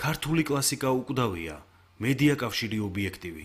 ქართული კლასიკა უკვდავია, მედია კავშირი ობიექტივი.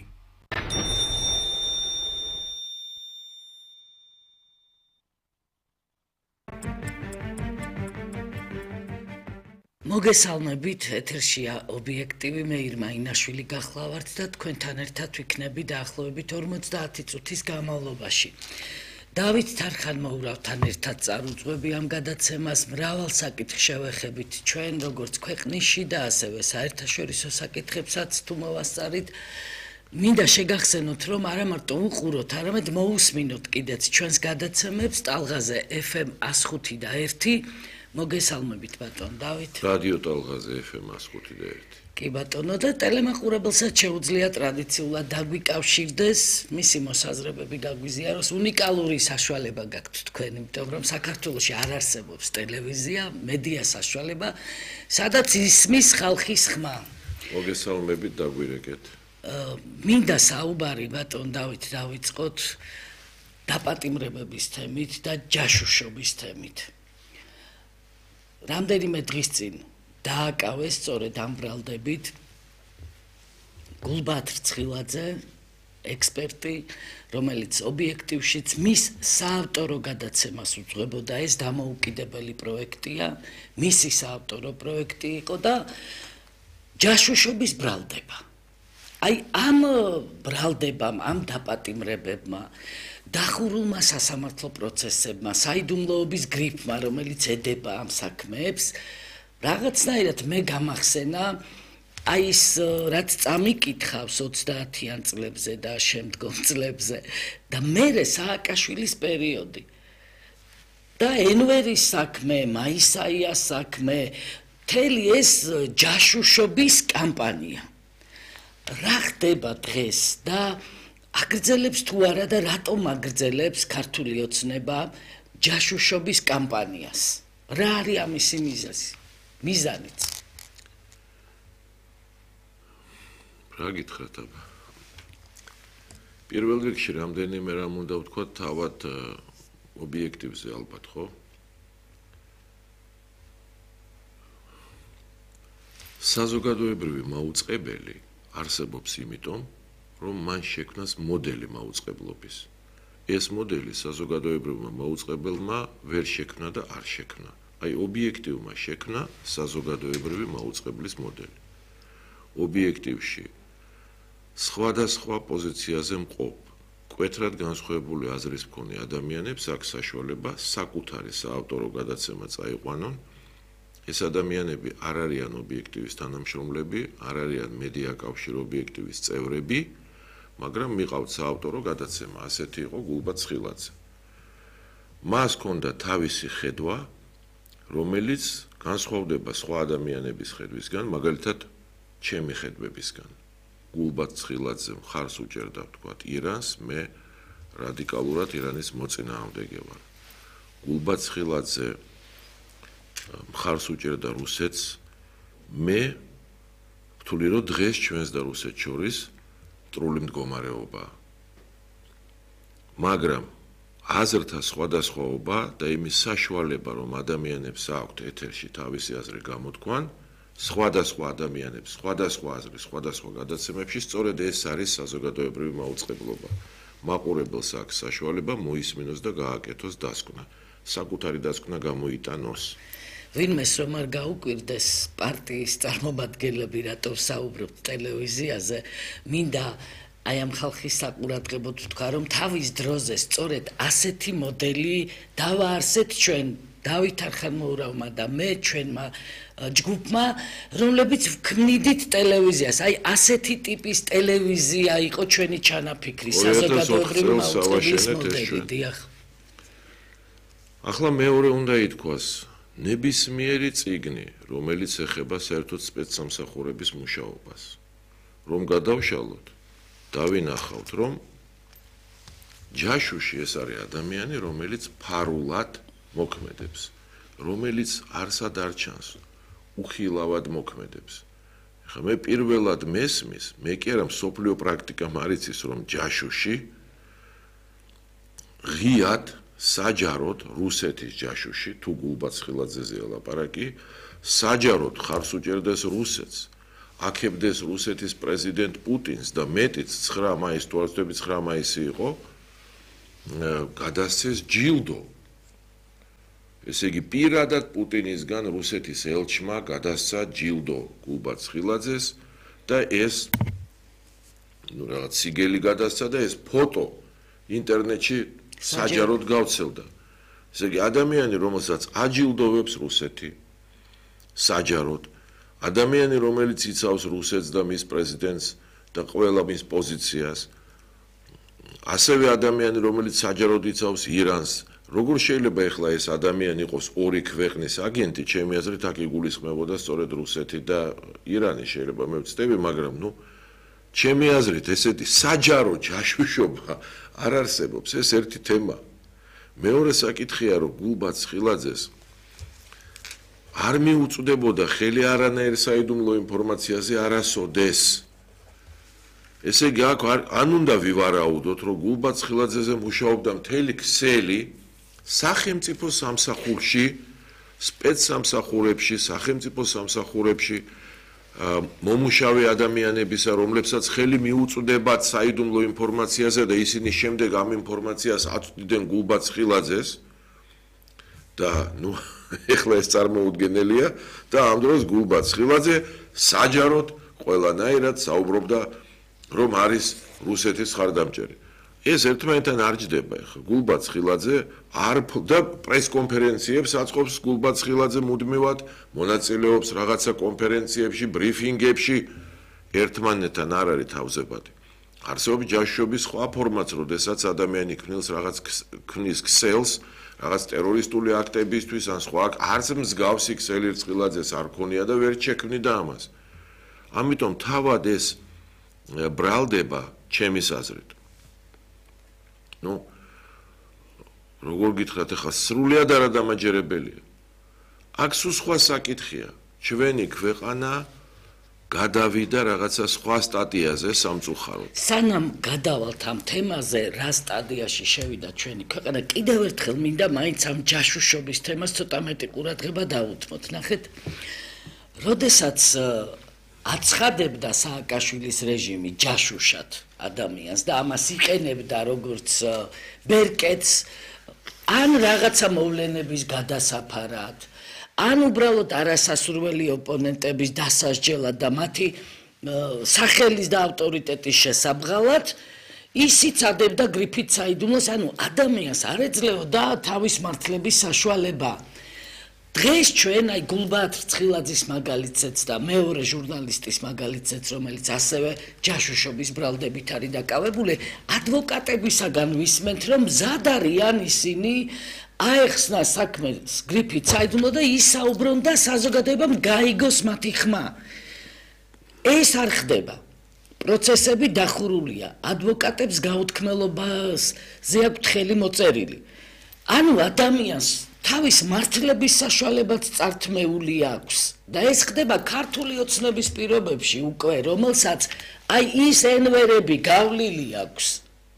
მოგესალმებით, ეთერშია ობიექტივი, მე ირმა ინაშვილი გახლავართ და თქვენთან ერთად ვიქნები დაახლოებით 50 წუთის განმავლობაში. დავით თარხანმოურავთან ერთად წარუძღვები ამ გადაცემას, მრავალ საკითხს შევეხებით ჩვენ, როგორც ქვეყნისში და ასევე საერთაშორისო საკითხებსაც თუ მოვასწარით. მინდა შეგახსენოთ, რომ არა მარტო უყუროთ, არამედ მოусმინოთ კიდეც ჩვენს გადაცემებს ტალღაზე FM 105 და 1. მოგესალმებით ბატონ დავით. რადიო ტალღაზე FM 105 და 1. კი ბატონო და ტელემაყურებელსაც შეუძლია ტრადიციულად დაგვიკავშირდეს, მისი მოსაზრებები გაგვიზიაროს, უნიკალური საშუალება გაქვთ თქვენ, იმიტომ რომ საქართველოში არ არსებობს ტელევიზია, მედია საშუალება, სადაც ისმის ხალხის ხმა. მოგესალმებით, დაგვირეკეთ. მინდა საუბარი ბატონ დავით დავიწყოთ დაპატიმრებების თემით და ჯაშუშობის თემით. რამდენიმე დღის წინ დააკავეს სწორედ ამ ბრალდებით გულბათ რცხილაძე, ექსპერტი, რომელიც ობიექტივშიც მის საავტორო გადაცემას უძღვებოდა, ეს დამოუკიდებელი პროექტია, მისი საავტორო პროექტი იყო და ჯაშუშობის ბრალდება. აი ამ ბრალდებამ, ამ დაპატიმრებებმა, დახურულმა სასამართლო პროცესებმა, საიდუმლოების გრიფმა, რომელიც ედება ამ საქმეებს, რაღაცნაირად მე გამახსენა აი ის რაც წამიკითხავს 30-იან წლებზე და შემდგომ წლებზე და მერე სააკაშვილის პერიოდი და ენვერის საქმე, მაისაიას საქმე, მთელი ეს ჯაშუშობის კამპანია. რა ხდება დღეს და აგრძელებს თუ არა და რატომ აგრძელებს ქართული ოცნება ჯაშუშობის კამპანიას? რა არის ამისი მიზანიც? რა გითხრათ აბა? პირველ რიგში რამდენიმე რამ უნდა ვთქვათ თავად ობიექტივზე ალბათ, ხო? საზოგადოებრივი მაუწყებელი არსებობს იმიტომ, რომ მან შექმნას მოდელი მაუწყებლობის. ეს მოდელი საზოგადოებრივმა მაუწყებელმა ვერ შექმნა და არ შექმნა. აი ობიექტივმა შექმნა საზოგადოებრივი მაუწყებლის მოდელი. ობიექტივში სხვადასხვა პოზიციაზე მყოფ, მკვეთრად განსხვავებული აზრის მქონე ადამიანებს აქვს საშუალება საკუთარი საავტორო გადაცემა წაიყვანონ. ეს ადამიანები არ არიან ობიექტივის თანამშრომლები, არ არიან მედია კავშირი ობიექტივის წევრები, მაგრამ მიყავთ საავტორო გადაცემა, ასეთი იყო გულბათ რცხილაძე. მას ჰქონდა თავისი ხედვა, რომელიც განსხვავდება სხვა ადამიანების ხედვისგან, მაგალითად, ჩემი ხედვებისგან. გულბათ რცხილაძე მხარს უჭერდა, ვთქვათ, ირანს, მე რადიკალურად ირანის მოწინააღმდეგე ვარ. გულბათ რცხილაძე მხარს უჭერდა რუსეთს, მე ვთვლი, რომ დღეს ჩვენს და რუსეთს შორის მტრული მდგომარეობაა. მაგრამ აზრთა სხვადასხვაობა და იმის საშუალება, რომ ადამიანებს აქვთ ეთერში თავისი აზრი გამოთქვან, სხვადასხვა ადამიანებს, სხვადასხვა აზრი, სხვადასხვა გადაცემებში, სწორედ ეს არის საზოგადოებრივი მაუწყებლობა. მაყურებელს აქვს საშუალება მოისმინოს და გააკეთოს დასკვნა. საკუთარი დასკვნა გამოიტანოს. ვინმეს რომ არ გაუკვირდეს პარტიის წარმომადგენლები, რატომ საუბრობთ ტელევიზიაზე, მინდა აი ამ ხალხის საყურადღებოდ ვთქვა, რომ თავის დროზე სწორედ ასეთი მოდელი დავაარსეთ ჩვენ, დავით თარხანმოურავმა და მე ჩვენმა ჯგუფმა, რომლებიც ვქმნიდით ტელევიზიას. აი ასეთი ტიპის ტელევიზია იყო ჩვენი ჩანაფიქრი, საზოგადოებრივი მაუწყებლის მოდელი, დიახ. ახლა მეორე უნდა ითქვას, ნებისმიერი წიგნი, რომელიც ეხება საერთოდ სპეცსამსახურების მუშაობას, რომ გადავშალოთ, დავინახავთ, რომ ჯაშუში ეს არის ადამიანი, რომელიც ფარულად მოქმედებს, რომელიც არსად არ ჩანს, უხილავად მოქმედებს. ახლა მე პირველად მესმის, მე კი არა მსოფლიო პრაქტიკა მარიცის, რომ ჯაშუში ღიად საჯაროდ რუსეთის ჯაშუში თუ გულბათ რცხილაძეზეა ლაპარაკი, საჯაროდ ხარს უჭერდეს რუსეთს აქებდეს რუსეთის პრეზიდენტ პუტინს და მეტიც 9 მაისს თუ არ ვცდები 9 მაისი იყო გადასცეს ჯილდო. ესე იგი პირადად პუტინისგან რუსეთის ელჩმა გადასცა ჯილდო გულბად ცხილაძეს და ეს რაღაც სიგელი გადასცა და ეს ფოტო ინტერნეტში საჯაროდ გავრცელდა. ესე იგი ადამიანი რომელსაც აჯილდოვებს რუსეთი საჯაროდ ადამიანი რომელიც იცავს რუსეთს და მის პრეზიდენტს და ყველა მის პოზიციას ასევე ადამიანი რომელიც საჯაროდ იცავს ირანს როგორ შეიძლება ეხლა ეს ადამიანი იყოს ორი ქვეყნის აგენტი ჩემი აზრით აქ იგულისხმებოდა სწორედ რუსეთი და ირანი შეიძლება მე ვცდები მაგრამ ნუ ჩემი აზრით ესეთი საჯარო ჯაშუშობა არ არსებობს ეს ერთი თემა მეორე საკითხია რომ გულბად ცხილაძეს არ მიუწვდებოდა ხელი არანაირ საიდუმლო ინფორმაციაზე არასოდეს. ესე იგი აქ ან უნდა ვივარაუდოთ, რომ გულბად ცხილაძეზე მუშაობდა მთელი ქსელი სახელმწიფო სამსახურში, სპეცსამსახურებში, სახელმწიფო სამსახურებში მომუშავე ადამიანებისა, რომლებსაც ხელი მიუწვდებათ საიდუმლო ინფორმაციაზე და ისინი შემდეგ ამ ინფორმაციას აწვდიდნენ გულბად ცხილაძეს და ნუ ეხლა ეს წარმოუდგენელია და ამ დროს გულბად ცხილაძე საჯაროდ ყველანაირად საუბრობდა რომ არის რუსეთის ხარდამჭერი. ეს ერთმანეთთან არ ჯდება ეხლა გულბად ცხილაძე არ და პრესკონფერენციებს აწყობს გულბად ცხილაძე მუდმივად მონაწილეობს რაღაცა კონფერენციებში, ბრიფინგებში ერთმანეთთან არ არის თავზებადი. არსებობს ჯაშუშობის სხვა ფორმაც, როდესაც ადამიანი ქმნის ქსელს რაღაც ტერორისტული აქტებისთვის ან სხვა არც მსგავსი ქსელი რწყილაძეს არ ქონია და ვერ შექმნიდა ამას. ამიტომ თავად ეს ბრალდება ჩემის აზრით. ნუ როგორ გითხრათ ახლა სრულად არადამაჯერებელია. აქ სულ სხვა საკითხია. ჩვენი ქვეყანა გადავიდა რაღაცა სხვა სტადიაზე სამწუხაროდ. სანამ გადავალთ ამ თემაზე, რა სტადიაში შევიდა ჩვენი ქვეყანა, კიდევ ერთხელ მინდა მაინც ამ ჯაშუშობის თემას ცოტა მეტი ყურადღება დავუთმოთ. ნახეთ, როდესაც აცხადებდა სააკაშვილის რეჟიმი ჯაშუშად ადამიანს და ამას იყენებდა როგორც ბერკეტს ან რაღაცა მოვლენების გადასაფარად ან უბრალოდ არასასურველი ოპონენტების დასასჯელად და მათი სახელის და ავტორიტეტის შესაბღალად ისიც ადებდა გრიფით საიდუმლოს, ანუ ადამიანს არ ეძლეოდა თავის მართლების საშუალება. დღეს ჩვენ აი გულბად ცხილაძის მაგალითზეც და მეორე ჟურნალისტის მაგალითზეც, რომელიც ასევე ჯაშუშობის ბრალდებით არის დაკავებული, ადვოკატებისაგან ვისმენთ, რომ მზად არიან ისინი აეხსნა საქმეს გრიფით საიდუმლო და ისაუბრონ და საზოგადოებამ გაიგოს მათი ხმა. ეს არ ხდება. პროცესები დახურულია, ადვოკატებს გაუთქმელობაზე აქვთ ხელი მოწერილი. ანუ ადამიანს თავის მართლების საშუალებაც წართმეული აქვს და ეს ხდება ქართული ოცნების პირობებში უკვე, რომელსაც აი ის ენვერები გავლილი აქვს.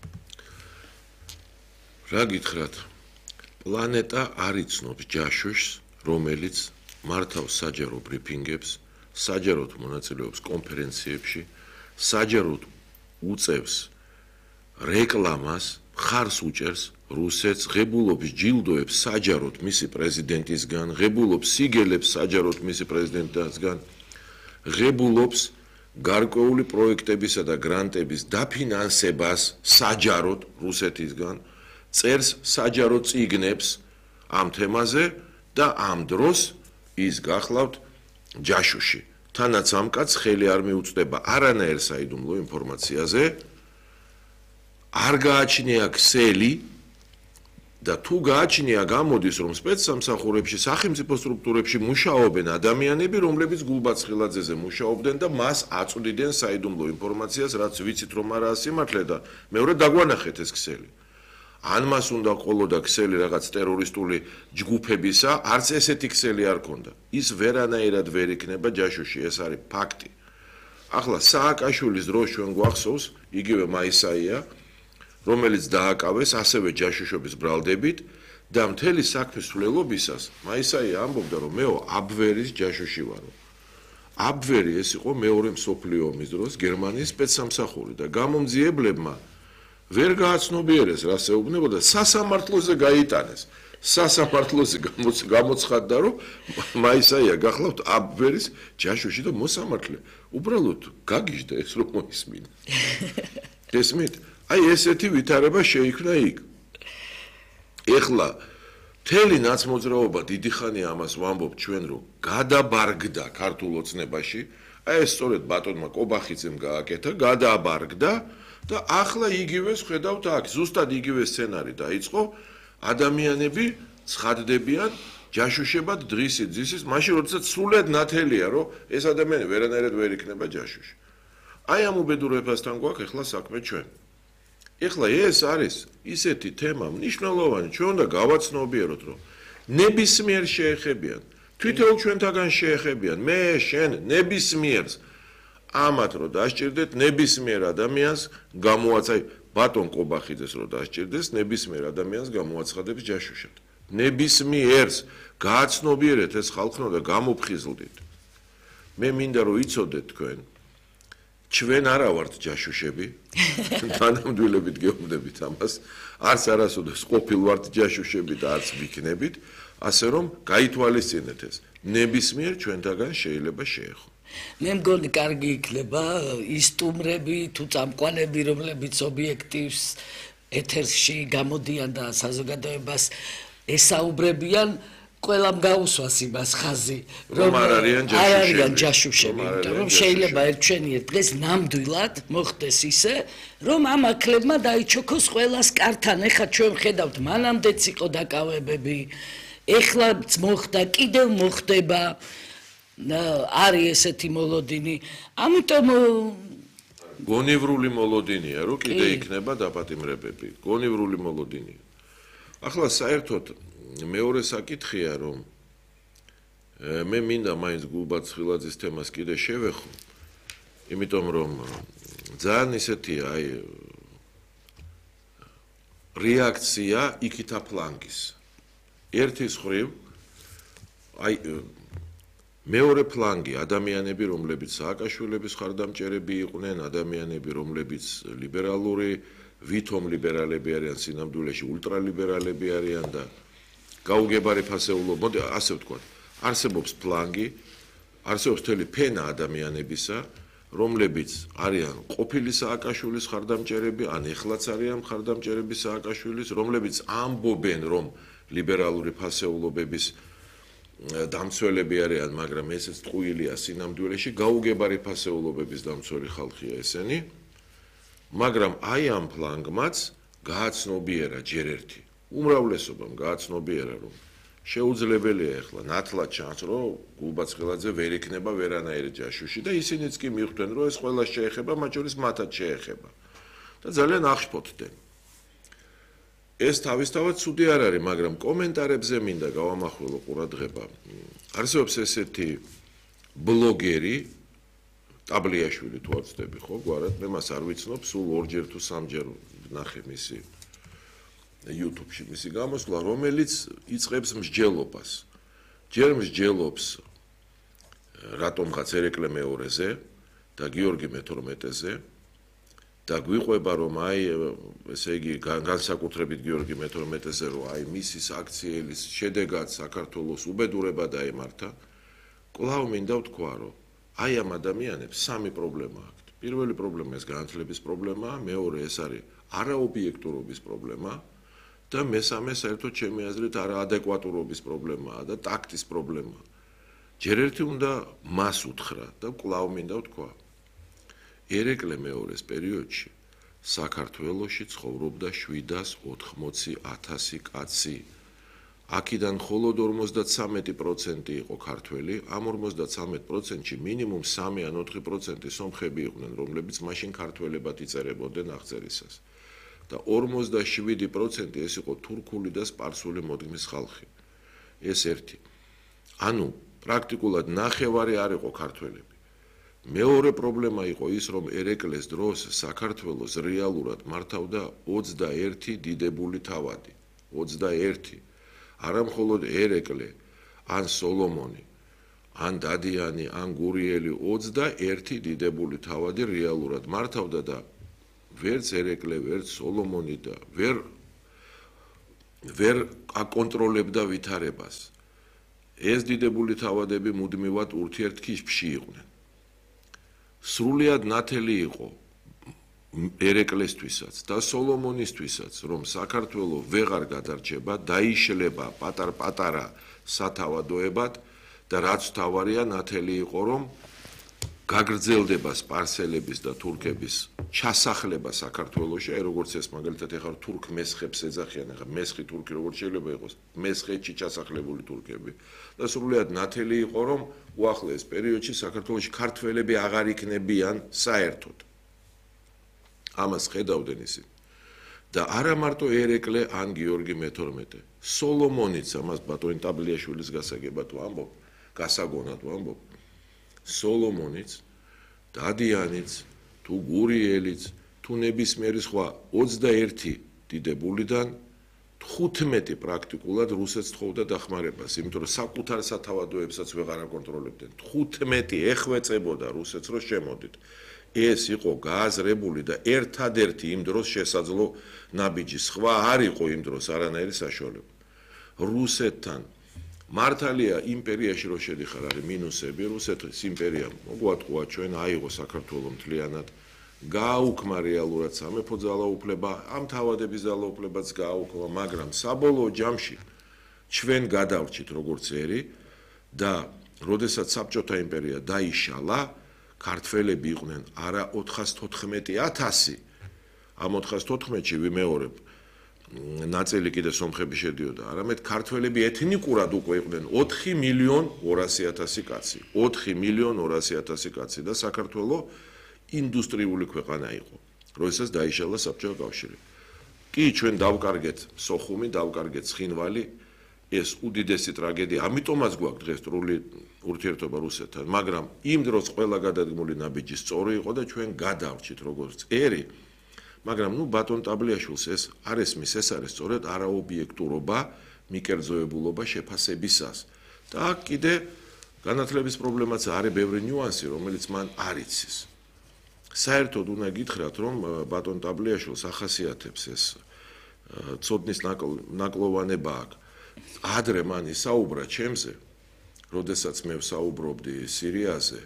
რა გითხრათ? პლანეტა არ იცნობს ჯაშუშს, რომელიც მართავს საჯარო ბრიფინგებს, საჯაროდ მონაწილეობს კონფერენციებში, საჯაროდ უწევს რეკლამას, ხარს უჭერს რუსეთს, ღებულობს ჯილდოებს საჯაროდ მისი პრეზიდენტისგან, ღებულობს სიგელებს საჯაროდ მისი პრეზიდენტისგან, ღებულობს გარკვეული პროექტებისა და გრანტების დაფინანსებას საჯაროდ რუსეთისგან, წერს საჯარო წიგნებს ამ თემაზე და ამ დროს ის გახლავთ ჯაშუში. თანაც ამ კაცს ხელი არ მიუწვდება არანაირ საიდუმლო ინფორმაციაზე, არ გააჩნია ქსელი და თუ გააჩნია გამოდის რომ სპეცსამსახურებში, სახელმწიფო სტრუქტურებში მუშაობენ ადამიანები, რომლებიც გულბად ცხილაძეზე მუშაობდნენ და მას აწვდიდნენ საიდუმლო ინფორმაციას, რაც ვიცით რომ არაა სიმართლე და მეორე დაგვანახეთ ეს ქსელი. ან მას უნდა ყოლოდა ქსელი რაღაც ტერორისტული ჯგუფებისა, არც ესეთი ქსელი არ ქონდა. ის ვერანაირად ვერ იქნება ჯაშუში, ეს არის ფაქტი. ახლა სააკაშვილის დროს ჩვენ გვახსოვს იგივე მაისაია, რომელიც დააკავეს ასევე ჯაშუშობის ბრალდებით და მთელი საქმის სრულობისას მაისაია ამბობდა რომ მეო აბვერის ჯაშუში ვარო. აბვერი ეს იყო მეორე მსოფლიო ომის დროს გერმანიის სპეცსამსახური და გამომძიებლებმა ვერ გააცნობიერეს რას ეუბნებოდა სასამართლოზე გაიტანეს სასამართლოზე გამოცხადდა რომ მაისაია გახლავთ აბვერის ჯაშუში და მოსამართლე უბრალოდ გაგიჟდა ეს რომ მოისმინა ესმით აი ესეთი ვითარება შეიქმნა იქ ეხლა მთელი ნაცმოძრაობა დიდი ხანია ამას ვამბობ ჩვენ რომ გადაბარგდა ქართულ ოცნებაში აი ეს სწორედ ბატონმა კობახიძემ გააკეთა გადაბარგდა და ახლა იგივეს ხედავთ აქ ზუსტად იგივე სცენარი დაიწყო ადამიანები ცხადდებიან ჯაშუშებად დღისით ძისის მაშინ როდესაც სრულად ნათელია რომ ეს ადამიანი ვერანაირად ვერ იქნება ჯაშუში აი ამ უბედურებასთან გვაქვს ახლა საქმე ჩვენ ეხლა ეს არის ისეთი თემა მნიშვნელოვანი ჩვენ უნდა გავაცნობიეროთ რომ ნებისმიერ შეეხებიან თვითონ ჩვენთაგან შეეხებიან მე შენ ნებისმიერს ამათ რომ დასჭირდეთ ნებისმიერ ადამიანს გამოაცაი ბატონ კობახიძეს რომ დასჭირდეს ნებისმიერ ადამიანს გამოაცხადებს ჯაშუშად ნებისმიერს გააცნობიერეთ ეს ხალხო და გამოფხიზლდით მე მინდა რომ იცოდეთ თქვენ ჩვენ არა ვართ ჯაშუშები თანამდვილებით გეუბნებით ამას არც არასოდეს ყოფილ ვართ ჯაშუშები და არც ვიქნებით ასე რომ გაითვალისწინეთ ეს ნებისმიერ ჩვენთაგან შეიძლება შეეხო მე მგონი კარგი იქნება ის სტუმრები თუ წამყვანები რომლებიც ობიექტივს ეთერში გამოდიან და საზოგადოებას ესაუბრებიან ყველამ გაუსვას იმას ხაზი რომ არ არიან ჯაშუშები იმიტომ რომ შეიძლება ერთჩვენიერ დღეს ნამდვილად მოხდეს ისე რომ ამ აქლებმა დაიჩოქოს ყველას კართან ეხლა ჩვენ ხედავთ მანამდეც იყო დაკავებები ეხლაც მოხდა კიდევ მოხდება არის ესეთი მოლოდინი ამიტომ გონივრული მოლოდინია რომ კიდე იქნება დაპატიმრებები გონივრული მოლოდინია ახლა საერთოდ მეორე საკითხია რომ მე მინდა მაინც გულბად ცხილაძის თემას კიდე შევეხო იმიტომ რომ ძალიან ისეთია აი რეაქცია იქითა ფლანგის ერთის ხრივ აი მეორე ფლანგი ადამიანები რომლებიც სააკაშვილების ხარდამჭერები იყვნენ ადამიანები რომლებიც ლიბერალური ვითომ ლიბერალები არიან სინამდვილეში ულტრალიბერალები არიან და გაუგებარი ფასეულობა მოდი ასე ვთქვათ არსებობს ფლანგი არსებობს მთელი ფენა ადამიანებისა რომლებიც არიან ყოფილი სააკაშვილის ხარდამჭერები ან ეხლაც არიან ხარდამჭერები სააკაშვილის რომლებიც ამბობენ რომ ლიბერალური ფასეულობების დამცველები არიან მაგრამ ესეც ტყუილია სინამდვილეში გაუგებარი ფასეულობების დამცველი ხალხია ესენი მაგრამ აი ამ ფლანგმაც გააცნობიერა ჯერ ერთი უმრავლესობამ გააცნობიერა რომ შეუძლებელია ახლა ნათლად ჩანს რომ გულბაცხელაძე ვერ იქნება ვერანაირი ჯაშუში და ისინიც კი მიხვდნენ რომ ეს ყველა შეეხება მათ შორის მათაც შეეხება და ძალიან აღშფოთდნენ ეს თავისთავად ცუდი არ არის მაგრამ კომენტარებზე მინდა გავამახვილო ყურადღება არსებობს ესეთი ბლოგერი ტაბლიაშვილი თუ არ ვცდები ხო გვარად მე მას არ ვიცნობ სულ ორჯერ თუ სამჯერ ნახე მისი YouTube-ში მისი გამოსვლა რომელიც იწყებს მსჯელობას ჯერ მსჯელობს რატომღაც ერეკლე მეორეზე და გიორგი მე-12-ზე და გვიყვება რომ აი ესე იგი განსაკუთრებით გიორგი მე-12-ზე რომ აი მისის აქციელის შედეგად საქართველოს უბედურება დაემართა კვლავ მინდა ვთქვა რომ აი ამ ადამიანებს სამი პრობლემა აქვთ პირველი პრობლემა ეს განათლების პრობლემაა მეორე ეს არის არაობიექტურობის პრობლემა და მესამე საერთოდ ჩემი აზრით არაადეკვატურობის პრობლემაა და ტაქტის პრობლემაა ჯერ ერთი უნდა მას უთხრა და კვლავ მინდა ვთქვა ერეკლე მეორის პერიოდში საქართველოში ცხოვრობდა 780,000 კაცი. აქედან მხოლოდ 53% იყო ქართველი, ამ 53%-ში მინიმუმ 3 ან 4% სომხები იყვნენ, რომლებიც მაშინ ქართველებად იწერებოდნენ აღწერისას. და 47% ეს იყო თურქული და სპარსული მოდგმის ხალხი. ეს ერთი. ანუ პრაქტიკულად ნახევარი არ იყო ქართველები. მეორე პრობლემა იყო ის, რომ ერეკლეს დროს საქართველოს რეალურად მართავდა 21 დიდებული თავადი. 21. არა მხოლოდ ერეკლე, ან სოლომონი, ან დადიანი, ან გურიელი 21 დიდებული თავადი რეალურად მართავდა და ვერც ერეკლე, ვერც სოლომონი და ვერ აკონტროლებდა ვითარებას. ეს დიდებული თავადები მუდმივად ურთიერთქიშში იყვნენ. სრულიად ნათელი იყო ერეკლესთვისაც და სოლომონისთვისაც, რომ საქართველოს ვეღარ გადარჩება, დაიშლება პატარ-პატარა სათავადოებად და რაც თავარია ნათელი იყო, რომ გაგრძელდება სპარსელების და თურქების ჩასახლება საქართველოში, აი როგორც ეს მაგალითად ეხლა თურქ მესხებს ეძახიან, ეხლა მესხი თურქი როგორც შეიძლება იყოს, მესხეთში ჩასახლებული თურქები და სრულიად ნათელი იყო, რომ უახლოეს პერიოდში საქართველოში ქართველები აღარ იქნებიან საერთოდ. ამას ხედავდნენ ისინი. და არა მარტო ერეკლე ან გიორგი მე-12, სოლომონიც ამას ბატონი ტაბლიაშვილის გასაგებად ვამბობ, გასაგონად ვამბობ. სოლომონიც, დადიანიც, თუ გურიელიც, თუ ნებისმიერი სხვა 21 დიდებულიდან 15 პრაქტიკულად რუსეთს თხოვდა დახმარებას, იმიტომ რომ საკუთარ სათავადოებსაც ვეღარ აკონტროლებდნენ. 15 ეხვეწებოდა რუსეთს, რომ შემოდით. ეს იყო გააზრებული და ერთადერთი იმ დროს შესაძლო ნაბიჯი. სხვა არ იყო იმ დროს არანაირი საშუალება. რუსეთთან მართალია იმპერიაში რო შედიხარ არის მინუსები, რუსეთის იმპერიამ მოგვატყუა ჩვენ აიღო საქართველოს მთლიანად, გააუქმა რეალურად სამეფო ძალაუფლება, ამ თავადების ძალაუფლებაც გააუქმა, მაგრამ საბოლოო ჯამში ჩვენ გადავრჩით როგორც ერი და როდესაც საბჭოთა იმპერია დაიშალა, ქართველები იყვნენ არა 414,000, ამ 414-ში ვიმეორებ, ნაწილი კიდე სომხები შედიოდა, არამედ ქართველები ეთნიკურად უკვე იყვნენ 4,200,000 კაცი, 4,200,000 კაცი და საქართველოს ინდუსტრიული ქვეყანა იყო, როდესაც დაიშალა საბჭოთა კავშირი. კი, ჩვენ დავკარგეთ სოხუმი, დავკარგეთ ცხინვალი, ეს უდიდესი ტრაგედია, ამიტომაც გვაქვს დღეს სრული ურთიერთობა რუსეთთან, მაგრამ იმ დროს ყველა გადადგმული ნაბიჯი სწორი იყო და ჩვენ გადავრჩით როგორც ერი, მაგრამ ბატონ ტაბლიაშვილს ეს არ ესმის, ეს არის სწორედ არაობიექტურობა, მიკერძოებულობა შეფასებისას. და აქ კიდე განათლების პრობლემაც არის ბევრი ნიუანსი, რომელიც მან არ იცის. საერთოდ უნდა გითხრათ, რომ ბატონ ტაბლიაშვილს ახასიათებს ეს ცოდნის ნაკლოვანება აქვს. ადრე მან ისაუბრა ჩემზე, როდესაც მე ვსაუბრობდი სირიაზე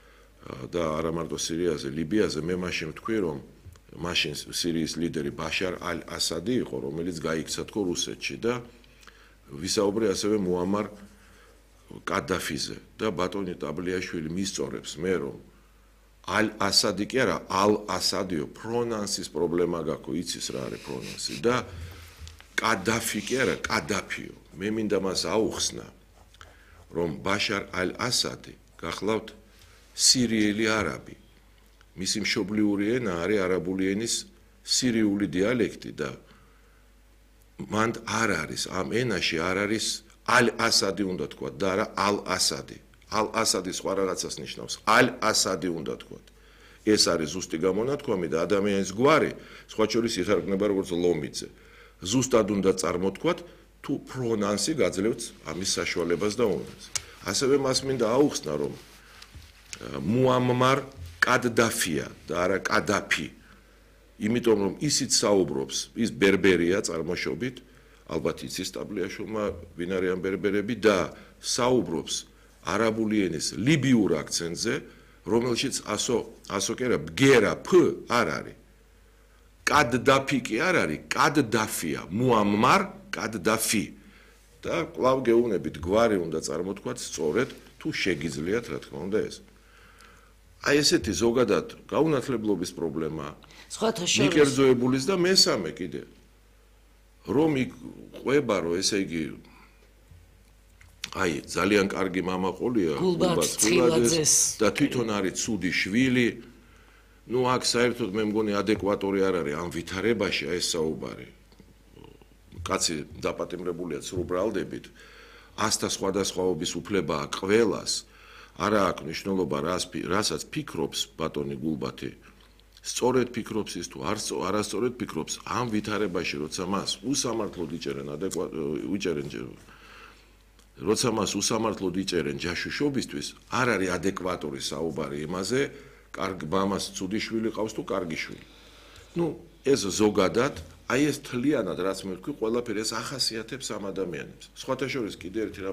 და არა მარტო სირიაზე, ლიბიაზე, მე მაშინ ვთქვი, რომ მაშინ სირიის ლიდერი ბაშარ ალ-ასადი იყო, რომელიც გაიქცა თქო რუსეთში და ვისაუბრე ასევე მუამარ კადაფიზე და ბატონი ტაბლიაშვილი მისწორებს მე, რომ ალ-ასადი კი არა, ალ-ასადიო, პრონანსის პრობლემა გაქვს, იცის რა არის პრონანსი და კადაფი კი არა, კადაფიო. მე მინდა მას აუხსნა, რომ ბაშარ ალ-ასადი გახლავთ სირიელი არაბი. მისი მშობლიური ენა არის არაბული ენის სირიული დიალექტი და მან არ არის ამ ენაში არ არის ალ-ასადი უნდა თქვა და არა ალ-ასადი. ალ-ასადი სხვა რაღაცას ნიშნავს. ალ-ასადი უნდა თქვა. ეს არის ზუსტი გამონათქვამი და ადამიანის გვარი სხვა შორის იხარკნება როგორც ლომიძე. ზუსტად უნდა წარმოთქვათ თუ პრონანსი გაძლევთ ამის საშუალებას და უნდაც. ასევე მას მინდა აუხსნა, რომ მუამმარ კადდაფია და არა კადაფი. იმიტომ რომ ისიც საუბრობს, ის ბერბერია წარმოშობით, ალბათ იცის ტაბლიაშვილმა ვინ არიან ბერბერები და საუბრობს არაბული ენის ლიბიურ აქცენტზე, რომელშიც ასო კი არა, ბგერა ფ არ არის. კადდაფი კი არ არის, კადდაფია, მუამმარ კადდაფი. და კვლავ გეუბნებით, გვარი უნდა წარმოთქვათ სწორედ, თუ შეგიძლიათ, რა თქმა უნდა ეს. აი ესეთი ზოგადად გაუნათლებლობის პრობლემა, მიკერძოებულის და მესამე კიდე, რომ იქ ყვება, რომ ესე იგი აი ძალიან კარგი მამაყოლია გულბაძეს და თვითონ არის ცუდი შვილი. აქ საერთოდ მე მგონი ადეკვატორი არ არის ამ ვითარებაში ეს საუბარი. კაცი დაპატიმრებულია ცრუბრალდებით, 100 სხვადასხვაობის უფლება აქვს ყველას. არა აქვს მნიშვნელობა რასაც ფიქრობს ბატონი გულბათი. სწორედ ფიქრობს ის თუ არასწორედ ფიქრობს ამ ვითარებაში, როცა მას უსამართლოდ იჭერენ როცა მას უსამართლოდ იწერენ ჯაშუშობისთვის, არ არის ადეკვატური საუბარი იმაზე, კარგ მამას ცუდი შვილი ყავს თუ კარგი შვილი. ეს ზოგადად, აი ეს თლიანად რაც მე ვთქვი, ყველაფერი ეს ახასიათებს ამ ადამიანებს. სხვათა შორის კიდე ერთი რამ